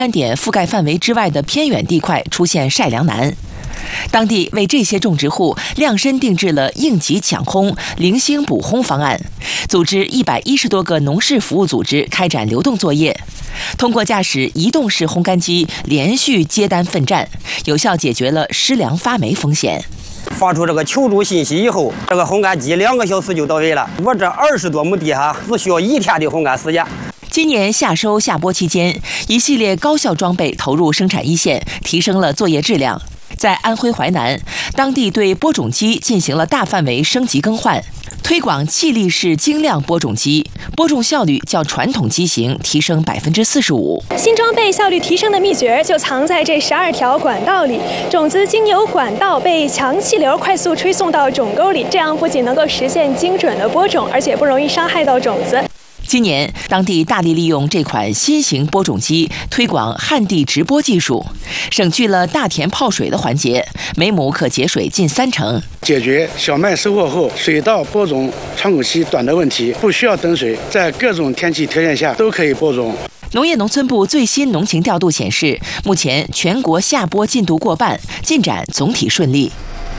3点覆盖范围之外的偏远地块出现晒粮难。当地为这些种植户量身定制了应急抢烘、零星补烘方案，组织110多个农事服务组织开展流动作业，通过驾驶移动式烘干机连续接单奋战，有效解决了失粮发霉风险。 发出这个求助信息以后，这个烘干机2个小时就到位了。我这20多亩地哈，只需要1天的烘干时间。 今年夏收夏播期间，一系列高效装备投入生产一线，提升了作业质量。在安徽淮南，当地对播种机进行了大范围升级更换，推广气力式精亮播种机，播种效率较传统机型提升45%。 新装备效率提升的秘诀就藏在这12条管道里，种子经由管道被强气流快速吹送到种沟里，这样不仅能够实现精准的播种，而且不容易伤害到种子。 今年，当地大力利用这款新型播种机推广旱地直播技术，省去了大田泡水的环节，每亩可节水近30%， 解决小麦收获后水稻播种窗口期短的问题，不需要等水，在各种天气条件下都可以播种。 农业农村部最新农情调度显示，目前全国夏播进度过半，进展总体顺利。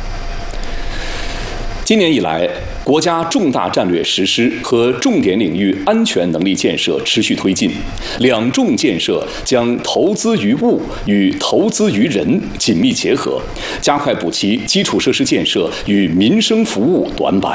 今年以来，国家重大战略实施和重点领域安全能力建设持续推进，两重建设将投资于物与投资于人紧密结合，加快补齐基础设施建设与民生服务短板。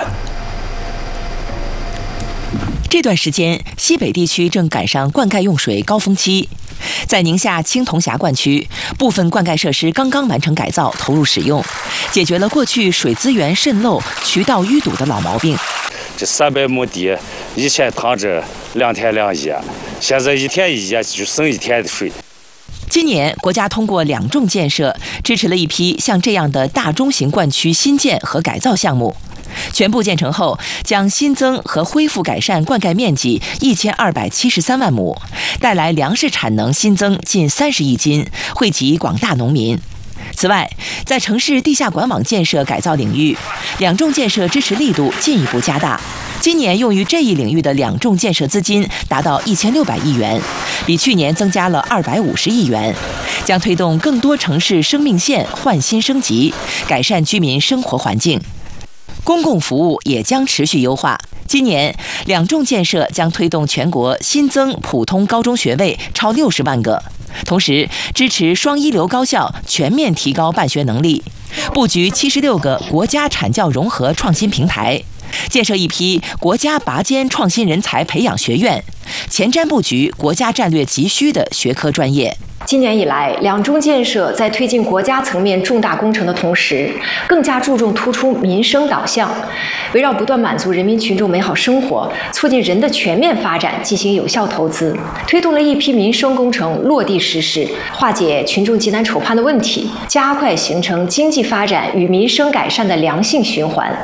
这段时间，西北地区正赶上灌溉用水高峰期。在宁夏青铜峡灌区，部分灌溉设施刚刚完成改造，投入使用，解决了过去水资源渗漏、渠道淤堵的老毛病。 这300亩地，以前躺着2天2夜，现在1天1夜就省1天的水。 今年，国家通过两重建设，支持了一批像这样的大中型灌区新建和改造项目。全部建成后，将新增和恢复改善灌溉面积1273万亩，带来粮食产能新增近30亿斤，惠及广大农民。此外，在城市地下管网建设改造领域，两重建设支持力度进一步加大。今年用于这一领域的两重建设资金达到1600亿元，比去年增加了250亿元，将推动更多城市生命线换新升级，改善居民生活环境。公共服务也将持续优化。今年，两重建设将推动全国新增普通高中学位超60万个，同时支持双一流高校全面提高办学能力，布局76个国家产教融合创新平台，建设一批国家拔尖创新人才培养学院，前瞻布局国家战略急需的学科专业。 今年以来，两重建设在推进国家层面重大工程的同时，更加注重突出民生导向，围绕不断满足人民群众美好生活、促进人的全面发展进行有效投资，推动了一批民生工程落地实施，化解群众急难愁盼的问题，加快形成经济发展与民生改善的良性循环。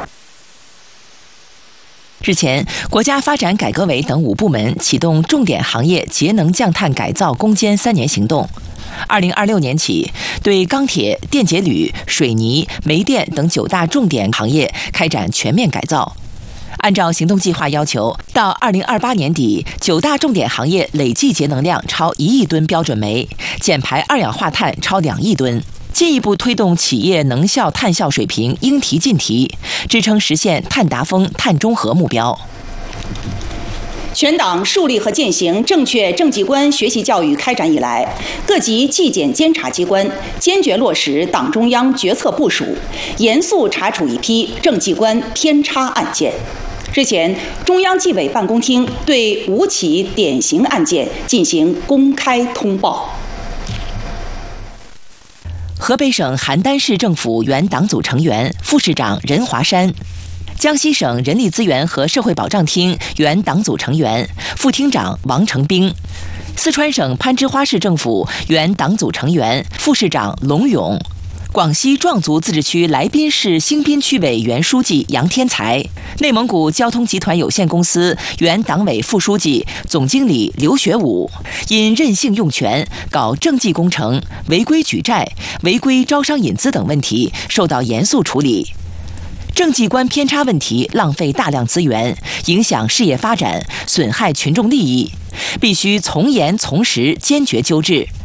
日前，国家发展改革委等5部门启动重点行业节能降碳改造攻坚3年行动。2026年起，对钢铁、电解铝、水泥、煤电等9大重点行业开展全面改造。按照行动计划要求，到2028年底，9大重点行业累计节能量超1亿吨标准煤，减排二氧化碳超2亿吨。进一步推动企业能效碳效水平应提尽提，支撑实现碳达峰、碳中和目标。 全党树立和践行正确政绩观学习教育开展以来，各级纪检监察机关坚决落实党中央决策部署，严肃查处一批政绩观偏差案件。日前，中央纪委办公厅对5起典型案件进行公开通报。 河北省邯郸市政府原党组成员、副市长任华山，江西省人力资源和社会保障厅原党组成员、副厅长王成兵，四川省攀枝花市政府原党组成员、副市长龙勇，广西壮族自治区来宾市兴宾区委原书记杨天才，内蒙古交通集团有限公司原党委副书记、总经理刘学武，因任性用权、搞政绩工程、违规举债、违规招商引资等问题，受到严肃处理。政绩观偏差问题浪费大量资源，影响事业发展，损害群众利益，必须从严从实，坚决纠治。